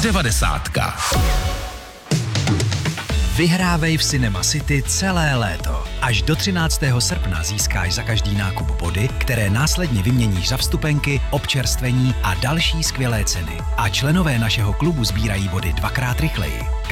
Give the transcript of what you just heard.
Devadesátka. Vyhrávej v Cinema City celé léto. Až do 13. srpna získáš za každý nákup body, které následně vyměníš za vstupenky, občerstvení a další skvělé ceny. A členové našeho klubu sbírají body 2x rychleji.